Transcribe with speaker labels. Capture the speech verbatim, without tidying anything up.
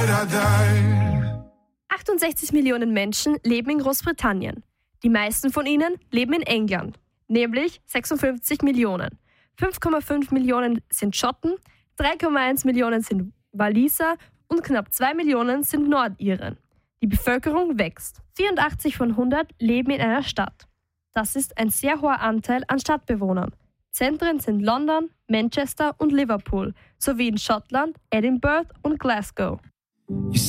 Speaker 1: achtundsechzig Millionen Menschen leben in Großbritannien. Die meisten von ihnen leben in England, nämlich sechsundfünfzig Millionen. fünf Komma fünf Millionen sind Schotten, drei Komma eins Millionen sind Waliser und knapp zwei Millionen sind Nordiren. Die Bevölkerung wächst. vierundachtzig von hundert leben in einer Stadt. Das ist ein sehr hoher Anteil an Stadtbewohnern. Zentren sind London, Manchester und Liverpool, sowie in Schottland, Edinburgh und Glasgow.